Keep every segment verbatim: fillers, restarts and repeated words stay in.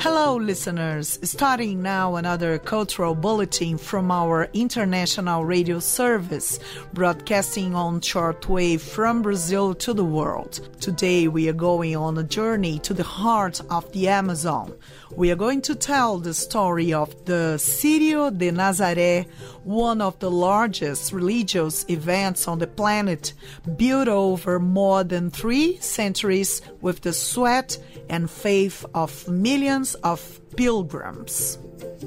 Hello, listeners. Starting now another cultural bulletin from our international radio service, broadcasting on shortwave from Brazil to the world. Today we are going on a journey to the heart of the Amazon. We are going to tell the story of the Círio de Nazaré, one of the largest religious events on the planet, built over more than three centuries with the sweat and faith of millions of pilgrims.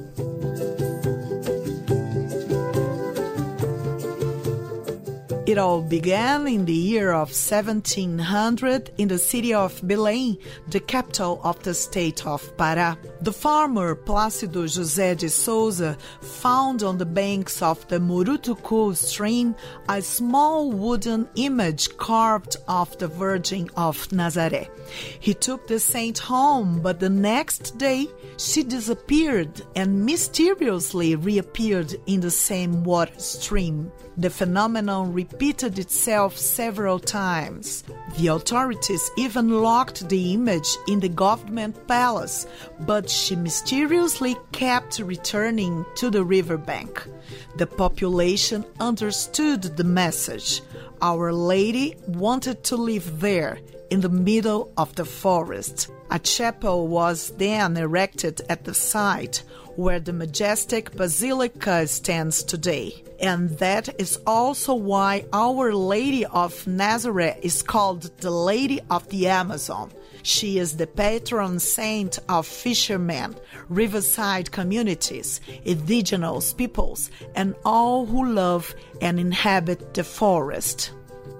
It all began in the year of seventeen hundred in the city of Belém, the capital of the state of Pará. The farmer Plácido José de Souza found on the banks of the Murutucu stream a small wooden image carved of the Virgin of Nazaré. He took the saint home, but the next day she disappeared and mysteriously reappeared in the same water stream. The phenomenon repeated itself several times. The authorities even locked the image in the government palace, but she mysteriously kept returning to the riverbank. The population understood the message. Our Lady wanted to live there, in the middle of the forest. A chapel was then erected at the site where the majestic basilica stands today. And that is also why Our Lady of Nazareth is called the Lady of the Amazon. She is the patron saint of fishermen, riverside communities, indigenous peoples, and all who love and inhabit the forest.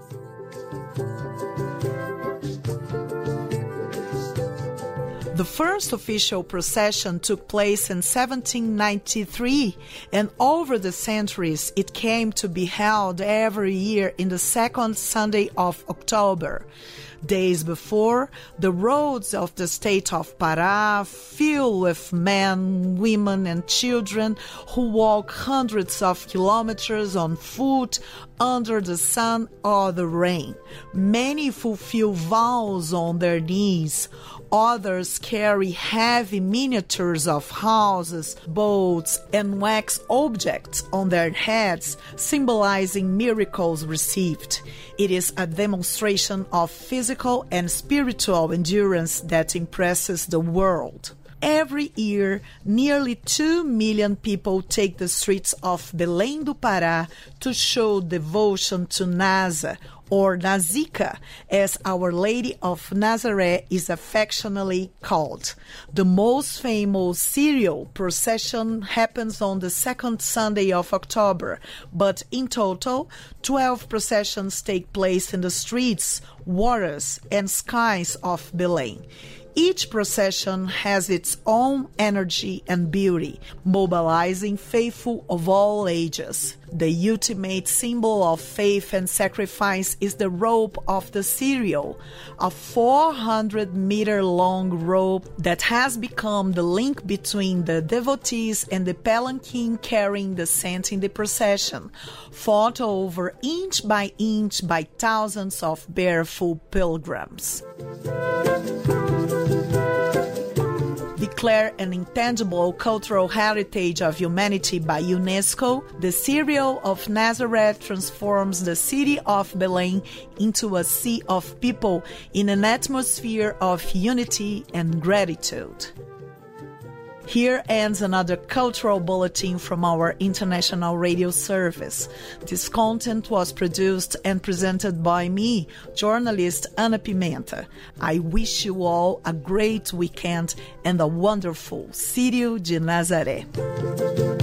The first official procession took place in seventeen ninety-three, and over the centuries it came to be held every year in the second Sunday of October. Days before, the roads of the state of Pará fill with men, women, and children who walk hundreds of kilometers on foot under the sun or the rain. Many fulfill vows on their knees. Others carry heavy miniatures of houses, boats, and wax objects on their heads, symbolizing miracles received. It is a demonstration of physical and spiritual endurance that impresses the world. Every year, nearly two million people take the streets of Belém do Pará to show devotion to Nasa, or Nazica, as Our Lady of Nazareth is affectionately called. The most famous Círio procession happens on the second Sunday of October, but in total, twelve processions take place in the streets, waters, and skies of Belém. Each procession has its own energy and beauty, mobilizing faithful of all ages. The ultimate symbol of faith and sacrifice is the rope of the Círio, a four hundred meter long rope that has become the link between the devotees and the palanquin carrying the saint in the procession, fought over inch by inch by thousands of barefoot pilgrims. Declared an intangible cultural heritage of humanity by UNESCO, the Círio of Nazareth transforms the city of Belém into a sea of people in an atmosphere of unity and gratitude. Here ends another cultural bulletin from our international radio service. This content was produced and presented by me, journalist Ana Pimenta. I wish you all a great weekend and a wonderful Círio de Nazaré.